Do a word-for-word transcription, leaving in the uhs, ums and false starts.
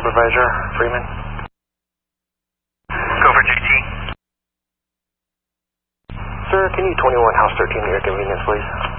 Supervisor Freeman. Go for J T. Sir, can you twenty-one House thirteen at your convenience, please?